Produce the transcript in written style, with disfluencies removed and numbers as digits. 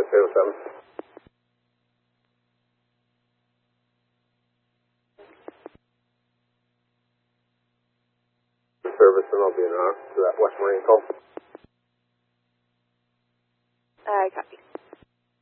307. Service, and I'll be in to that West Marine call.